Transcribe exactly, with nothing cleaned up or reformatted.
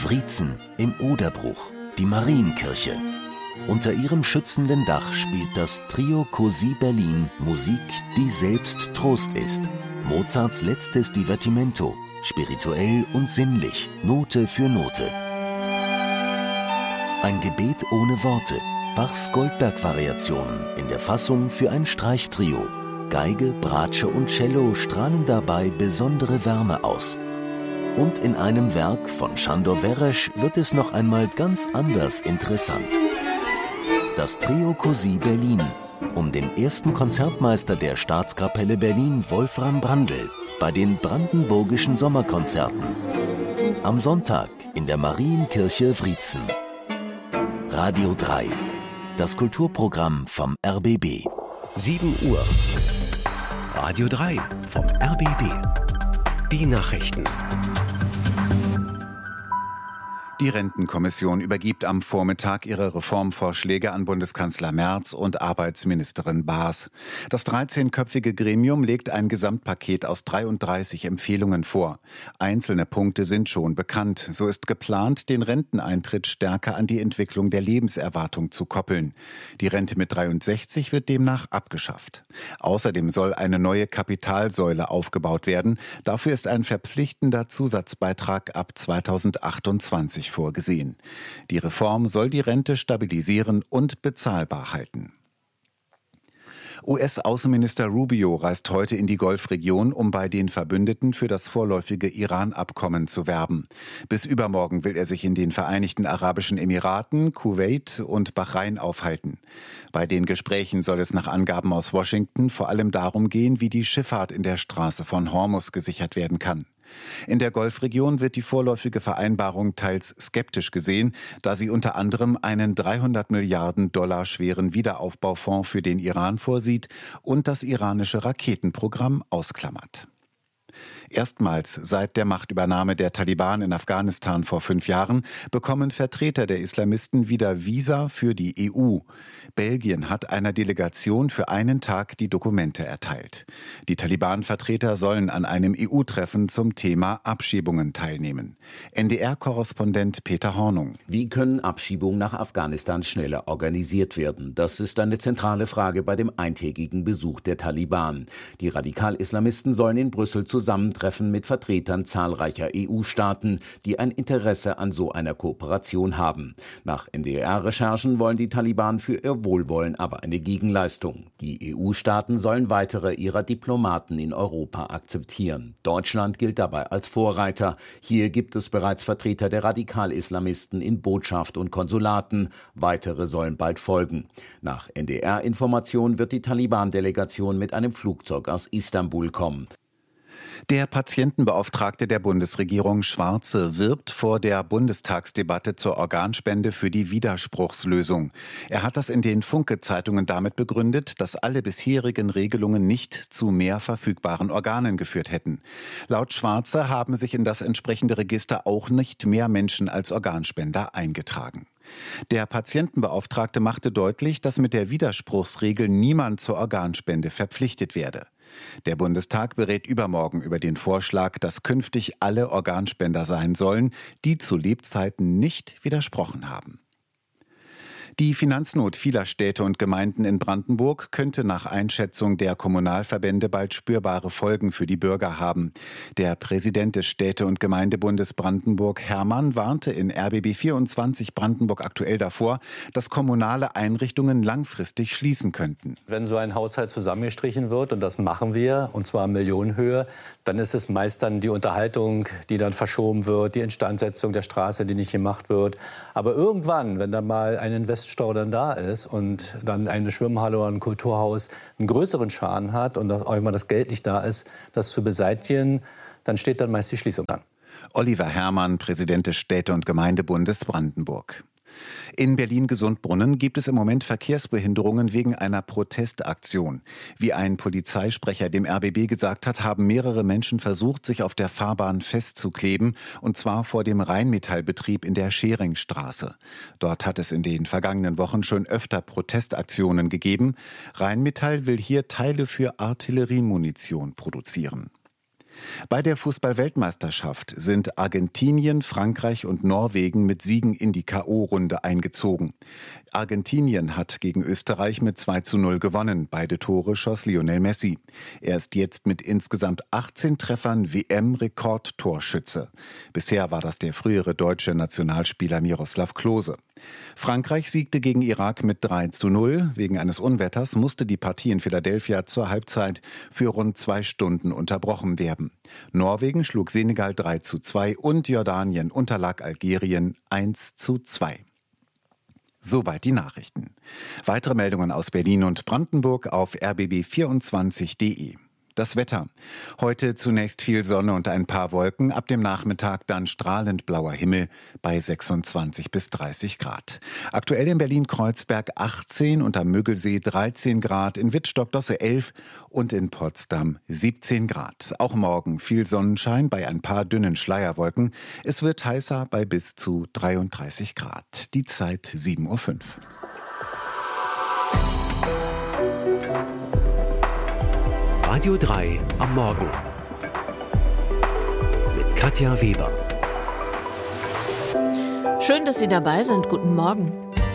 Wriezen im Oderbruch, die Marienkirche. Unter ihrem schützenden Dach spielt das Trio Così Berlin Musik, die selbst Trost ist. Mozarts letztes Divertimento, spirituell und sinnlich, Note für Note. Ein Gebet ohne Worte, Bachs Goldberg-Variationen in der Fassung für ein Streichtrio. Geige, Bratsche und Cello strahlen dabei besondere Wärme aus. Und in einem Werk von Sándor Veress wird es noch einmal ganz anders interessant. Das Trio Così Berlin um den ersten Konzertmeister der Staatskapelle Berlin, Wolfram Brandl, bei den Brandenburgischen Sommerkonzerten. Am Sonntag in der Marienkirche Wriezen. Radio drei, das Kulturprogramm vom R B B. sieben Uhr. Radio drei vom R B B. Die Nachrichten. Die Rentenkommission übergibt am Vormittag ihre Reformvorschläge an Bundeskanzler Merz und Arbeitsministerin Baas. Das dreizehnköpfige Gremium legt ein Gesamtpaket aus dreiunddreißig Empfehlungen vor. Einzelne Punkte sind schon bekannt. So ist geplant, den Renteneintritt stärker an die Entwicklung der Lebenserwartung zu koppeln. Die Rente mit dreiundsechzig wird demnach abgeschafft. Außerdem soll eine neue Kapitalsäule aufgebaut werden. Dafür ist ein verpflichtender Zusatzbeitrag ab zweitausendachtundzwanzig vorgesehen. Die Reform soll die Rente stabilisieren und bezahlbar halten. U S-Außenminister Rubio reist heute in die Golfregion, um bei den Verbündeten für das vorläufige Iran-Abkommen zu werben. Bis übermorgen will er sich in den Vereinigten Arabischen Emiraten, Kuwait und Bahrain aufhalten. Bei den Gesprächen soll es nach Angaben aus Washington vor allem darum gehen, wie die Schifffahrt in der Straße von Hormuz gesichert werden kann. In der Golfregion wird die vorläufige Vereinbarung teils skeptisch gesehen, da sie unter anderem einen dreihundert Milliarden Dollar schweren Wiederaufbaufonds für den Iran vorsieht und das iranische Raketenprogramm ausklammert. Erstmals seit der Machtübernahme der Taliban in Afghanistan vor fünf Jahren bekommen Vertreter der Islamisten wieder Visa für die E U. Belgien hat einer Delegation für einen Tag die Dokumente erteilt. Die Taliban-Vertreter sollen an einem E U-Treffen zum Thema Abschiebungen teilnehmen. N D R-Korrespondent Peter Hornung. Wie können Abschiebungen nach Afghanistan schneller organisiert werden? Das ist eine zentrale Frage bei dem eintägigen Besuch der Taliban. Die Radikal-Islamisten sollen in Brüssel zusammentreffen mit Vertretern zahlreicher E U-Staaten, die ein Interesse an so einer Kooperation haben. Nach N D R-Recherchen wollen die Taliban für ihr Wohlwollen aber eine Gegenleistung. Die E U-Staaten sollen weitere ihrer Diplomaten in Europa akzeptieren. Deutschland gilt dabei als Vorreiter. Hier gibt es bereits Vertreter der Radikal-Islamisten in Botschaft und Konsulaten. Weitere sollen bald folgen. Nach N D R-Informationen wird die Taliban-Delegation mit einem Flugzeug aus Istanbul kommen. Der Patientenbeauftragte der Bundesregierung Schwarze wirbt vor der Bundestagsdebatte zur Organspende für die Widerspruchslösung. Er hat das in den Funke-Zeitungen damit begründet, dass alle bisherigen Regelungen nicht zu mehr verfügbaren Organen geführt hätten. Laut Schwarze haben sich in das entsprechende Register auch nicht mehr Menschen als Organspender eingetragen. Der Patientenbeauftragte machte deutlich, dass mit der Widerspruchsregel niemand zur Organspende verpflichtet werde. Der Bundestag berät übermorgen über den Vorschlag, dass künftig alle Organspender sein sollen, die zu Lebzeiten nicht widersprochen haben. Die Finanznot vieler Städte und Gemeinden in Brandenburg könnte nach Einschätzung der Kommunalverbände bald spürbare Folgen für die Bürger haben. Der Präsident des Städte- und Gemeindebundes Brandenburg, Hermann, warnte in R B B vierundzwanzig Brandenburg aktuell davor, dass kommunale Einrichtungen langfristig schließen könnten. Wenn so ein Haushalt zusammengestrichen wird, und das machen wir, und zwar in Millionenhöhe, dann ist es meist dann die Unterhaltung, die dann verschoben wird, die Instandsetzung der Straße, die nicht gemacht wird. Aber irgendwann, wenn da mal ein Investor Stau dann da ist und dann eine Schwimmhalle oder ein Kulturhaus einen größeren Schaden hat und auch immer das Geld nicht da ist, das zu beseitigen, dann steht dann meist die Schließung an. Oliver Herrmann, Präsident des Städte- und Gemeindebundes Brandenburg. In Berlin-Gesundbrunnen gibt es im Moment Verkehrsbehinderungen wegen einer Protestaktion. Wie ein Polizeisprecher dem R B B gesagt hat, haben mehrere Menschen versucht, sich auf der Fahrbahn festzukleben, und zwar vor dem Rheinmetallbetrieb in der Scheringstraße. Dort hat es in den vergangenen Wochen schon öfter Protestaktionen gegeben. Rheinmetall will hier Teile für Artilleriemunition produzieren. Bei der Fußball-Weltmeisterschaft sind Argentinien, Frankreich und Norwegen mit Siegen in die K O-Runde eingezogen. Argentinien hat gegen Österreich mit zwei zu null gewonnen. Beide Tore schoss Lionel Messi. Er ist jetzt mit insgesamt achtzehn Treffern W M-Rekordtorschütze. Bisher war das der frühere deutsche Nationalspieler Miroslav Klose. Frankreich siegte gegen Irak mit drei zu null. Wegen eines Unwetters musste die Partie in Philadelphia zur Halbzeit für rund zwei Stunden unterbrochen werden. Norwegen schlug Senegal drei zu zwei und Jordanien unterlag Algerien eins zu zwei. Soweit die Nachrichten. Weitere Meldungen aus Berlin und Brandenburg auf r b b vierundzwanzig punkt d e. Das Wetter. Heute zunächst viel Sonne und ein paar Wolken, ab dem Nachmittag dann strahlend blauer Himmel bei sechsundzwanzig bis dreißig Grad. Aktuell in Berlin-Kreuzberg achtzehn und am Mögelsee dreizehn Grad, in Wittstock-Dosse elf und in Potsdam siebzehn Grad. Auch morgen viel Sonnenschein bei ein paar dünnen Schleierwolken. Es wird heißer bei bis zu dreiunddreißig Grad. Die Zeit sieben Uhr fünf. Radio drei am Morgen mit Katja Weber. Schön, dass Sie dabei sind. Guten Morgen.